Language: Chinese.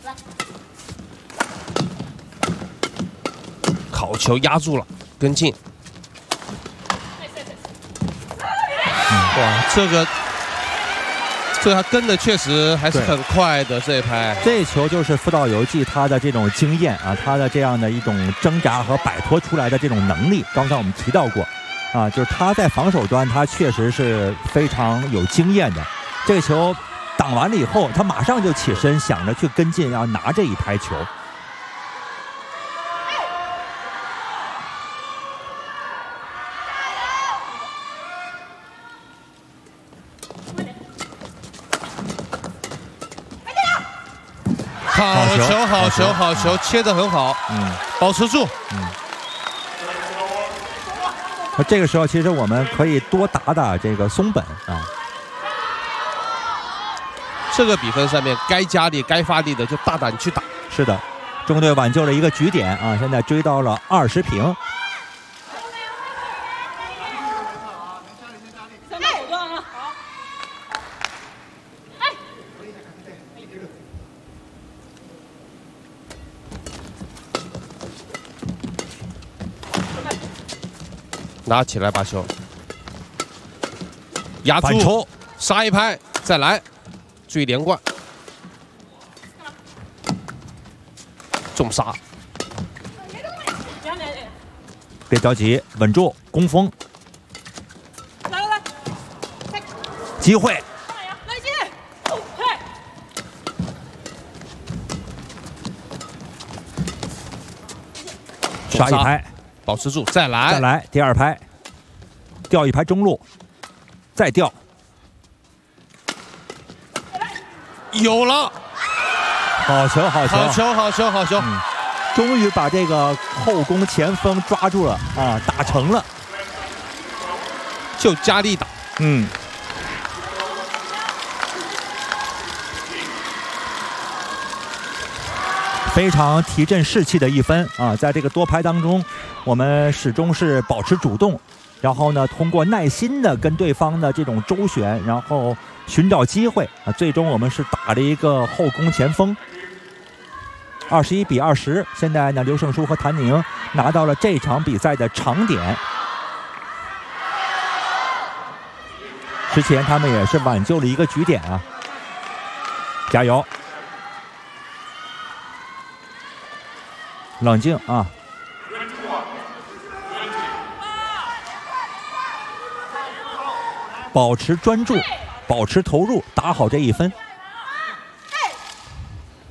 好球压住了，跟进。哇，这个他跟的确实还是很快的这一拍。 这一球就是福岛由纪他的这种经验啊，他的这样的一种挣扎和摆脱出来的这种能力。刚才我们提到过，啊，就是他在防守端他确实是非常有经验的。这个球挡完了以后，他马上就起身想着去跟进，要拿这一拍球。 好球，切得很好，保持住。 那这个时候，其实我们可以多打打这个松本啊。 这个比分上面，该加力、该发力的就大胆去打。 是的，中国队挽救了一个局点啊，现在追到了20平。 拿起来把球压住，杀一拍，再来，注意连贯，重杀， 别着急，稳住，攻锋，机会，杀一拍。 保持住，再来， 第二拍，掉一拍中路，再掉， 有了， 好球，终于把这个后攻前锋抓住了啊，打成了， 就加力打， 非常提振士气的一分啊！在这个多拍当中，我们始终是保持主动，然后呢，通过耐心的跟对方的这种周旋，然后寻找机会啊，最终我们是打了一个后攻前锋，21比20。现在呢，刘胜书和谭宁拿到了这场比赛的长点，之前他们也是挽救了一个局点啊，加油！冷静啊！保持专注，保持投入，打好这一分。